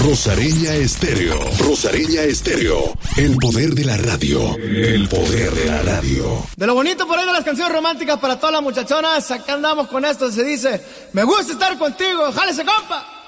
Rosareña Estéreo. Rosareña Estéreo. El poder de la radio. El poder de la radio. De lo bonito por ahí de las canciones románticas para todas las muchachonas. Acá andamos con esto. Se dice: me gusta estar contigo. ¡Jálese, compa!